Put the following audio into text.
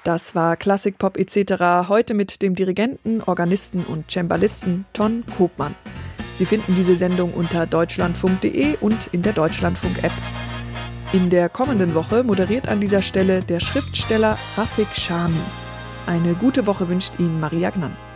Das war Klassikpop etc. heute mit dem Dirigenten, Organisten und Cembalisten Ton Koopman. Sie finden diese Sendung unter deutschlandfunk.de und in der Deutschlandfunk-App. In der kommenden Woche moderiert an dieser Stelle der Schriftsteller Rafik Shami. Eine gute Woche wünscht Ihnen Maria Gnann.